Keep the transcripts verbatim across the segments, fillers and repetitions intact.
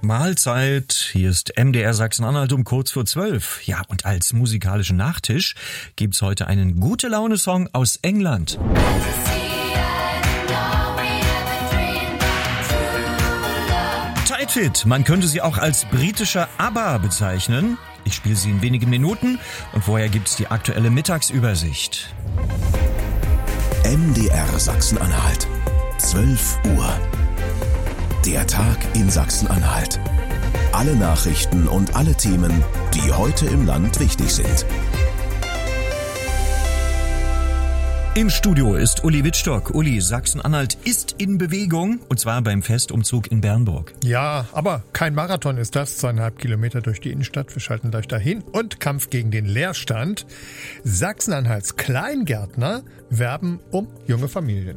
Mahlzeit, hier ist M D R Sachsen-Anhalt um kurz vor zwölf. Ja, und als musikalischen Nachtisch gibt's heute einen Gute-Laune-Song aus England. Tight Fit, man könnte sie auch als britischer ABBA bezeichnen. Ich spiele sie in wenigen Minuten und vorher gibt's die aktuelle Mittagsübersicht. M D R Sachsen-Anhalt, zwölf Uhr. Der Tag in Sachsen-Anhalt. Alle Nachrichten und alle Themen, die heute im Land wichtig sind. Im Studio ist Uli Wittstock. Uli, Sachsen-Anhalt ist in Bewegung, und zwar beim Festumzug in Bernburg. Ja, aber kein Marathon ist das. Zweieinhalb Kilometer durch die Innenstadt. Wir schalten gleich dahin. Und Kampf gegen den Leerstand. Sachsen-Anhalts Kleingärtner werben um junge Familien.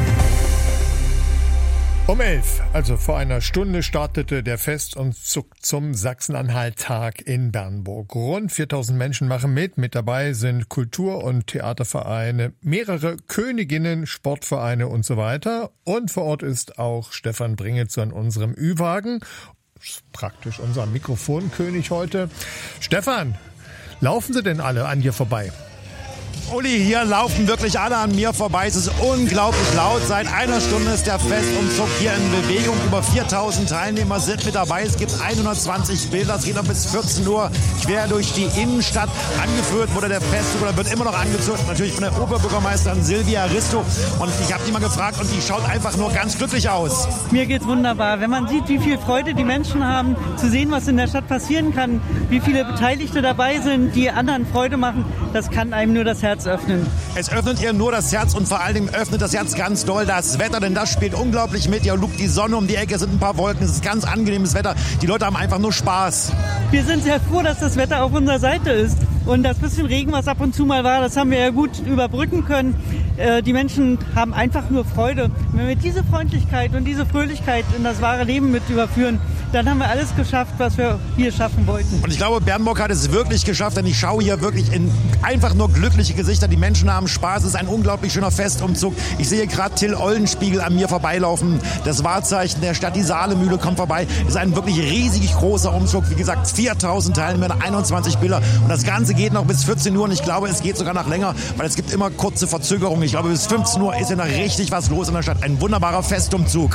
Um elf, also vor einer Stunde, startete der Festumzug zum Sachsen-Anhalt-Tag in Bernburg. Rund viertausend Menschen machen mit. Mit dabei sind Kultur- und Theatervereine, mehrere Königinnen, Sportvereine und so weiter. Und vor Ort ist auch Stefan Bringetz an unserem Ü-Wagen. Praktisch unser Mikrofonkönig heute. Stefan, laufen sie denn alle an dir vorbei? Uli, hier laufen wirklich alle an mir vorbei. Es ist unglaublich laut. Seit einer Stunde ist der Festumzug hier in Bewegung. Über viertausend Teilnehmer sind mit dabei. Es gibt hundertzwanzig Bilder. Es geht noch bis vierzehn Uhr quer durch die Innenstadt. Angeführt wurde der Festzug oder wird immer noch angezogen. Natürlich von der Oberbürgermeisterin Silvia Risto. Und ich habe die mal gefragt und die schaut einfach nur ganz glücklich aus. Mir geht's wunderbar. Wenn man sieht, wie viel Freude die Menschen haben, zu sehen, was in der Stadt passieren kann, wie viele Beteiligte dabei sind, die anderen Freude machen, das kann einem nur das Herz öffnen. Es öffnet ihr nur das Herz und vor allen Dingen öffnet das Herz ganz doll das Wetter, denn das spielt unglaublich mit. Hier lugt die Sonne um die Ecke, es sind ein paar Wolken, es ist ganz angenehmes Wetter. Die Leute haben einfach nur Spaß. Wir sind sehr froh, dass das Wetter auf unserer Seite ist. Und das bisschen Regen, was ab und zu mal war, das haben wir ja gut überbrücken können. Äh, die Menschen haben einfach nur Freude. Wenn wir diese Freundlichkeit und diese Fröhlichkeit in das wahre Leben mit überführen, dann haben wir alles geschafft, was wir hier schaffen wollten. Und ich glaube, Bernburg hat es wirklich geschafft, denn ich schaue hier wirklich in einfach nur glückliche Gesichter. Die Menschen haben Spaß, es ist ein unglaublich schöner Festumzug. Ich sehe gerade Till Eulenspiegel an mir vorbeilaufen. Das Wahrzeichen der Stadt, die Saalemühle, kommt vorbei. Es ist ein wirklich riesig großer Umzug. Wie gesagt, viertausend Teilnehmer, einundzwanzig Bilder. Und das Ganze geht noch bis vierzehn Uhr und ich glaube, es geht sogar noch länger, weil es gibt immer kurze Verzögerungen. Ich glaube, bis fünfzehn Uhr ist ja noch richtig was los in der Stadt. Ein wunderbarer Festumzug.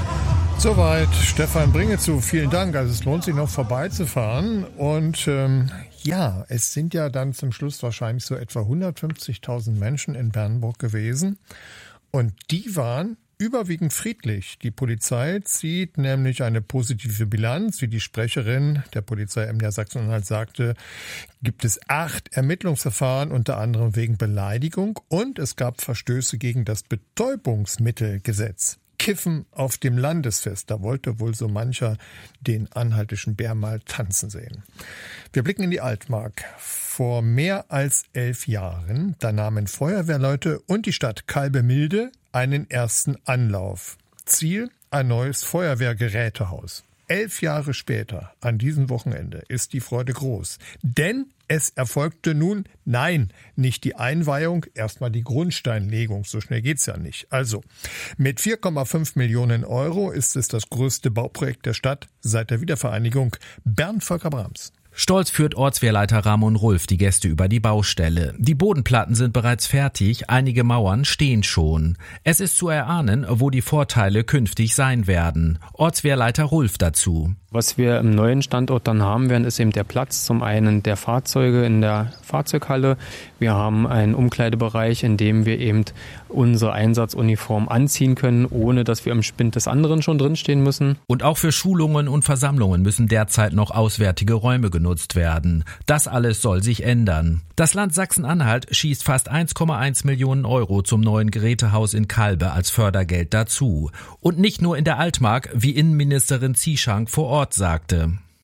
Soweit Stefan Bringetz. Vielen Dank. Also es lohnt sich noch vorbeizufahren. Und ähm, ja, es sind ja dann zum Schluss wahrscheinlich so etwa hundertfünfzigtausend Menschen in Bernburg gewesen. Und die waren überwiegend friedlich. Die Polizei zieht nämlich eine positive Bilanz. Wie die Sprecherin der Polizei M D R Sachsen-Anhalt sagte, gibt es acht Ermittlungsverfahren, unter anderem wegen Beleidigung. Und es gab Verstöße gegen das Betäubungsmittelgesetz. Kiffen auf dem Landesfest. Da wollte wohl so mancher den anhaltischen Bär mal tanzen sehen. Wir blicken in die Altmark. Vor mehr als elf Jahren, da nahmen Feuerwehrleute und die Stadt Kalbemilde einen ersten Anlauf. Ziel: ein neues Feuerwehrgerätehaus. Elf Jahre später, an diesem Wochenende, ist die Freude groß. Denn es erfolgte nun, nein, nicht die Einweihung, erstmal die Grundsteinlegung. So schnell geht's ja nicht. Also, mit vier Komma fünf Millionen Euro ist es das größte Bauprojekt der Stadt seit der Wiedervereinigung. Bernd Volker Brahms. Stolz führt Ortswehrleiter Ramon Rulf die Gäste über die Baustelle. Die Bodenplatten sind bereits fertig, einige Mauern stehen schon. Es ist zu erahnen, wo die Vorteile künftig sein werden. Ortswehrleiter Rulf dazu. Was wir im neuen Standort dann haben werden, ist eben der Platz zum einen der Fahrzeuge in der Fahrzeughalle. Wir haben einen Umkleidebereich, in dem wir eben unsere Einsatzuniform anziehen können, ohne dass wir im Spind des anderen schon drinstehen müssen. Und auch für Schulungen und Versammlungen müssen derzeit noch auswärtige Räume genutzt werden. Das alles soll sich ändern. Das Land Sachsen-Anhalt schießt fast eins Komma eins Millionen Euro zum neuen Gerätehaus in Kalbe als Fördergeld dazu. Und nicht nur in der Altmark, wie Innenministerin Zieschank vor Ort sagte.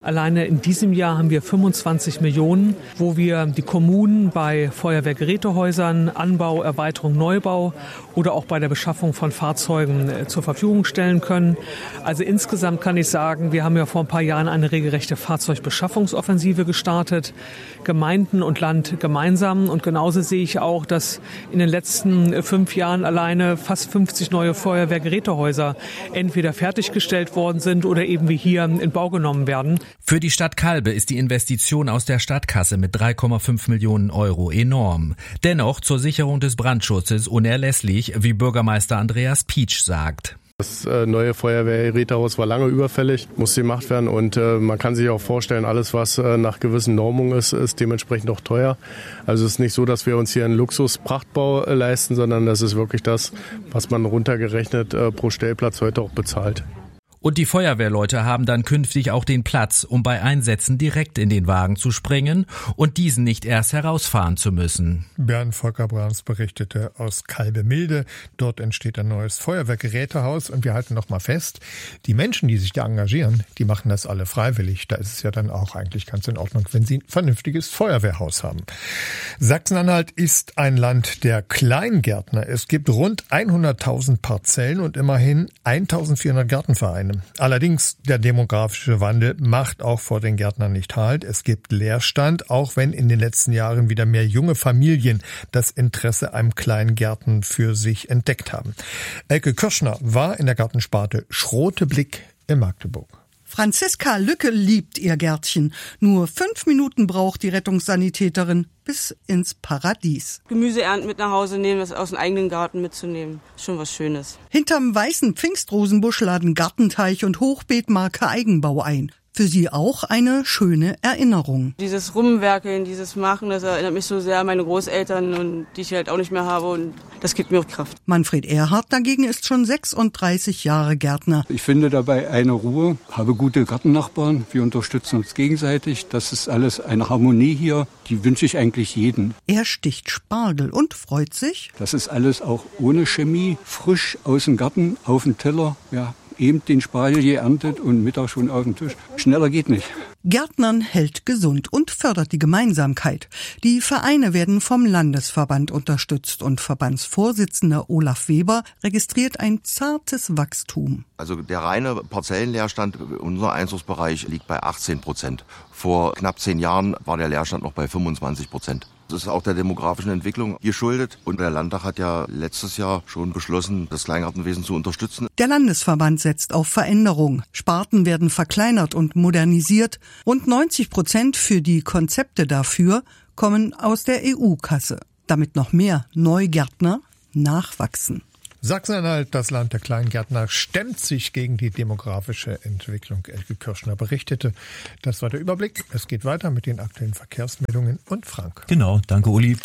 Alleine in diesem Jahr haben wir fünfundzwanzig Millionen, wo wir die Kommunen bei Feuerwehrgerätehäusern, Anbau, Erweiterung, Neubau oder auch bei der Beschaffung von Fahrzeugen zur Verfügung stellen können. Also insgesamt kann ich sagen, wir haben ja vor ein paar Jahren eine regelrechte Fahrzeugbeschaffungsoffensive gestartet, Gemeinden und Land gemeinsam. Und genauso sehe ich auch, dass in den letzten fünf Jahren alleine fast fünfzig neue Feuerwehrgerätehäuser entweder fertiggestellt worden sind oder eben wie hier in Bau genommen werden. Für die Stadt Calbe ist die Investition aus der Stadtkasse mit drei Komma fünf Millionen Euro enorm. Dennoch zur Sicherung des Brandschutzes unerlässlich, wie Bürgermeister Andreas Pietsch sagt. Das äh, neue Feuerwehrgerätehaus war lange überfällig, musste gemacht werden und äh, man kann sich auch vorstellen, alles was äh, nach gewissen Normungen ist, ist dementsprechend auch teuer. Also es ist nicht so, dass wir uns hier einen Luxusprachtbau äh, leisten, sondern das ist wirklich das, was man runtergerechnet äh, pro Stellplatz heute auch bezahlt. Und die Feuerwehrleute haben dann künftig auch den Platz, um bei Einsätzen direkt in den Wagen zu springen und diesen nicht erst herausfahren zu müssen. Bernd Volker Brahms berichtete aus Calbe-Milde. Dort entsteht ein neues Feuerwehrgerätehaus und wir halten noch mal fest, die Menschen, die sich da engagieren, die machen das alle freiwillig. Da ist es ja dann auch eigentlich ganz in Ordnung, wenn sie ein vernünftiges Feuerwehrhaus haben. Sachsen-Anhalt ist ein Land der Kleingärtner. Es gibt rund hunderttausend Parzellen und immerhin eintausendvierhundert Gartenvereine. Allerdings, der demografische Wandel macht auch vor den Gärtnern nicht Halt. Es gibt Leerstand, auch wenn in den letzten Jahren wieder mehr junge Familien das Interesse am Kleingärten für sich entdeckt haben. Elke Kirschner war in der Gartensparte Schroteblick in Magdeburg. Franziska Lücke liebt ihr Gärtchen. Nur fünf Minuten braucht die Rettungssanitäterin bis ins Paradies. Gemüse ernten mit nach Hause nehmen, das aus dem eigenen Garten mitzunehmen. Schon was Schönes. Hinterm weißen Pfingstrosenbusch laden Gartenteich und Hochbeetmarke Eigenbau ein. Für sie auch eine schöne Erinnerung. Dieses Rumwerkeln, dieses Machen, das erinnert mich so sehr an meine Großeltern, und die ich halt auch nicht mehr habe, und das gibt mir auch Kraft. Manfred Erhardt dagegen ist schon sechsunddreißig Jahre Gärtner. Ich finde dabei eine Ruhe, habe gute Gartennachbarn, wir unterstützen uns gegenseitig. Das ist alles eine Harmonie hier, die wünsche ich eigentlich jedem. Er sticht Spargel und freut sich. Das ist alles auch ohne Chemie, frisch aus dem Garten, auf dem Teller, ja. Eben den Spargel geerntet und Mittag schon auf dem Tisch. Schneller geht nicht. Gärtnern hält gesund und fördert die Gemeinsamkeit. Die Vereine werden vom Landesverband unterstützt und Verbandsvorsitzender Olaf Weber registriert ein zartes Wachstum. Also der reine Parzellenleerstand, unser Einzugsbereich liegt bei achtzehn Prozent. Vor knapp zehn Jahren war der Leerstand noch bei fünfundzwanzig Prozent. Das ist auch der demografischen Entwicklung geschuldet. Und der Landtag hat ja letztes Jahr schon beschlossen, das Kleingartenwesen zu unterstützen. Der Landesverband setzt auf Veränderung. Sparten werden verkleinert und modernisiert. Rund neunzig Prozent für die Konzepte dafür kommen aus der E U-Kasse. Damit noch mehr Neugärtner nachwachsen. Sachsen-Anhalt, das Land der Kleingärtner, stemmt sich gegen die demografische Entwicklung. Elke Kirschner berichtete. Das war der Überblick. Es geht weiter mit den aktuellen Verkehrsmeldungen und Frank. Genau, danke Uli.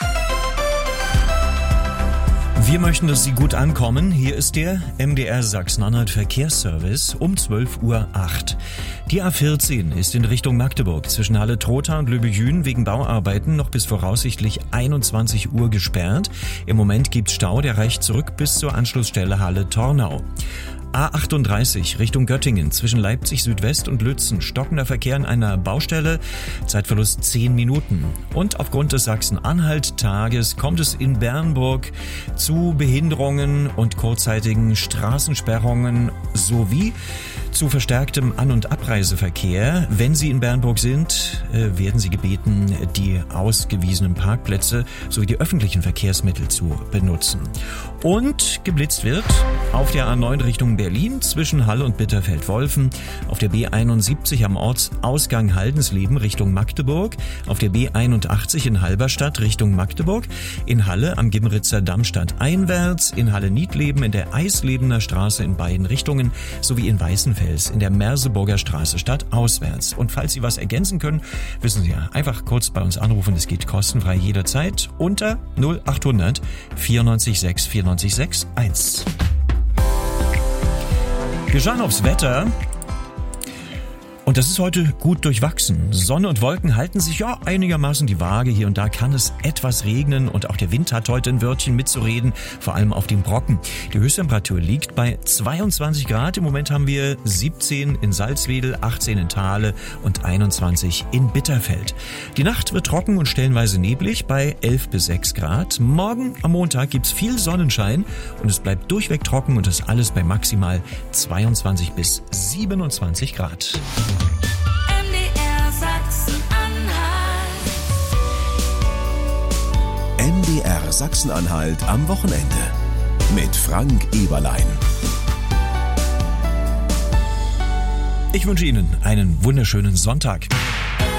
Wir möchten, dass Sie gut ankommen. Hier ist der M D R Sachsen-Anhalt Verkehrsservice um zwölf Uhr acht. Die A vierzehn ist in Richtung Magdeburg zwischen Halle-Trotha und Löbejün wegen Bauarbeiten noch bis voraussichtlich einundzwanzig Uhr gesperrt. Im Moment gibt's Stau, der reicht zurück bis zur Anschlussstelle Halle-Tornau. A achtunddreißig Richtung Göttingen zwischen Leipzig Südwest und Lützen. Stockender Verkehr an einer Baustelle. Zeitverlust zehn Minuten. Und aufgrund des Sachsen-Anhalt-Tages kommt es in Bernburg zu Behinderungen und kurzzeitigen Straßensperrungen sowie zu verstärktem An- und Abreiseverkehr. Wenn Sie in Bernburg sind, werden Sie gebeten, die ausgewiesenen Parkplätze sowie die öffentlichen Verkehrsmittel zu benutzen. Und geblitzt wird auf der A neun Richtung Berlin zwischen Halle und Bitterfeld-Wolfen, auf der B einundsiebzig am Ortsausgang Haldensleben Richtung Magdeburg, auf der B einundachtzig in Halberstadt Richtung Magdeburg, in Halle am Gimritzer Dammstadt einwärts, in Halle-Niedleben in der Eislebener Straße in beiden Richtungen sowie in Weißenfels in der Merseburger Straße stadtauswärts. Und falls Sie was ergänzen können, wissen Sie ja, einfach kurz bei uns anrufen, es geht kostenfrei jederzeit unter null achthundert vierundneunzig sechs vierundneunzig sechs eins. Wir schauen aufs Wetter. Und das ist heute gut durchwachsen. Sonne und Wolken halten sich ja einigermaßen die Waage. Hier und da kann es etwas regnen und auch der Wind hat heute ein Wörtchen mitzureden, vor allem auf den Brocken. Die Höchsttemperatur liegt bei zweiundzwanzig Grad. Im Moment haben wir siebzehn in Salzwedel, achtzehn in Thale und einundzwanzig in Bitterfeld. Die Nacht wird trocken und stellenweise neblig bei elf bis sechs Grad. Morgen am Montag gibt's viel Sonnenschein und es bleibt durchweg trocken und das alles bei maximal zweiundzwanzig bis siebenundzwanzig Grad. M D R Sachsen-Anhalt. M D R Sachsen-Anhalt am Wochenende mit Frank Eberlein. Ich wünsche Ihnen einen wunderschönen Sonntag.